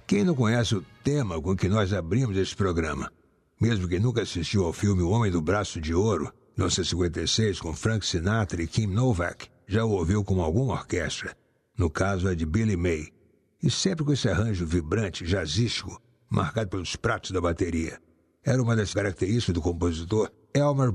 Quem não conhece o tema com que nós abrimos esse programa? Mesmo que nunca assistiu ao filme O Homem do Braço de Ouro, 1956, com Frank Sinatra e Kim Novak, já o ouviu com alguma orquestra. No caso é de Billy May. E sempre com esse arranjo vibrante, jazzístico, marcado pelos pratos da bateria. Era uma das características do compositor Elmer